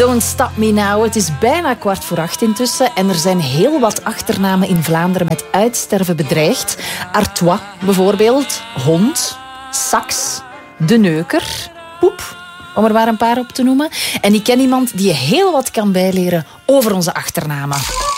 Don't Stop Me Now. Het is bijna 7:15 intussen en er zijn heel wat achternamen in Vlaanderen met uitsterven bedreigd. Artois bijvoorbeeld, hond, Sax, de neuker, poep, om er maar een paar op te noemen. En ik ken iemand die je heel wat kan bijleren over onze achternamen.